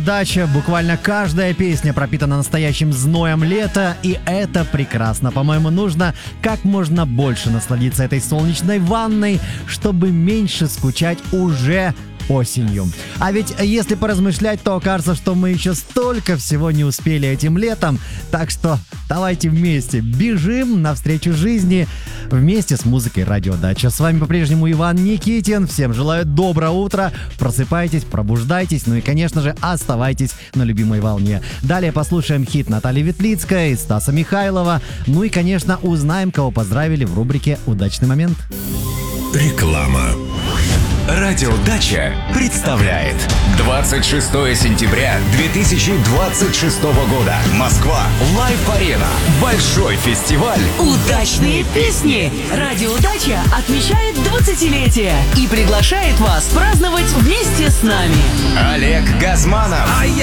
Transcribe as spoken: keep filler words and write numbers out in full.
Дача, буквально каждая песня пропитана настоящим зноем лета, и это прекрасно. По-моему, нужно как можно больше насладиться этой солнечной ванной, чтобы меньше скучать уже осенью. А ведь если поразмышлять, то кажется, что мы еще столько всего не успели этим летом, так что давайте вместе бежим навстречу жизни вместе с музыкой Радио Дача. С вами по-прежнему Иван Никитин. Всем желаю доброго утра. Просыпайтесь, пробуждайтесь, ну и, конечно же, оставайтесь на любимой волне. Далее послушаем хит Натальи Ветлицкой, Стаса Михайлова. Ну и, конечно, узнаем, кого поздравили в рубрике «Удачный момент». Реклама. Радио Дача представляет двадцать шестого сентября две тысячи двадцать шестого года. Москва. Лайв-арена. Большой фестиваль. Удачные песни. Радио Дача отмечает двадцатилетие и приглашает вас праздновать вместе с нами. Олег Газманов.